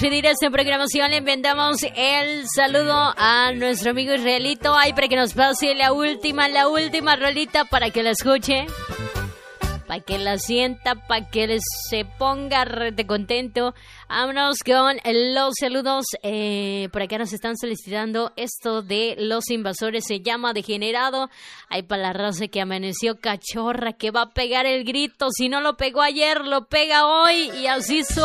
Pedir esta programación, le enviamos el saludo a nuestro amigo Israelito. Ay, para que nos pase la última rolita para que la escuche, para que la sienta, para que se ponga de contento. Vámonos con los saludos. Por acá nos están solicitando esto de Los Invasores, se llama Degenerado. Ay, para la raza que amaneció cachorra, que va a pegar el grito. Si no lo pegó ayer, lo pega hoy. Y así